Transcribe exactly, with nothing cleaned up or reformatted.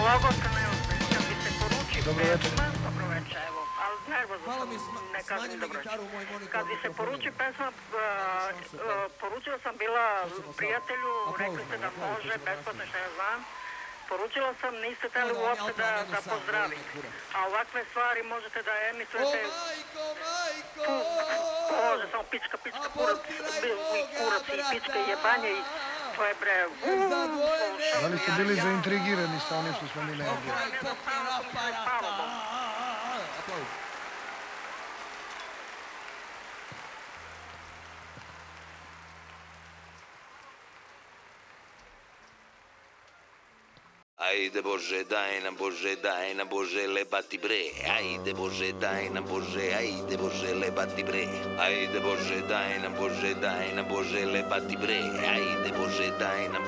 Logotne, kad bi se poruči Dobro večer. pesma, dobro večer, evo, ali nervozno Malo sam, mi sma- ne smanji kažem mi dobro gitaru, večer. moj monitor Kad bi se mikrofon poruči je. pesma, uh, Super. uh, poručila sam bila Hoćemo sad. prijatelju, Aplauz, rekli ste da aplauz, može, hoćemo besplatno nastaviti. šta ja znam. Poručila sam, niste teli Da, da, uopšte on je da, odmah njegov da sam, pozdravite. voli me kurac. A ovakve stvari možete da O emitujete, majko, majko! može samo pička, pička, kurac, Abortiraj i Boga, kurac i pička i jebanje i to je bre, Jer za dvoje ne- Da li ste bili zaintrigirani sa onim što smo mi najavili? Pokraj pokera aparata. Aplauz. Ajde Bože, daj nam Bože, daj nam Bože, lebati bre. Ajde Bože, daj nam Bože, ajde Bože, lebati bre. Ajde Bože, daj nam Bože, daj nam Bože, lebati bre. Ajde Bože, daj nam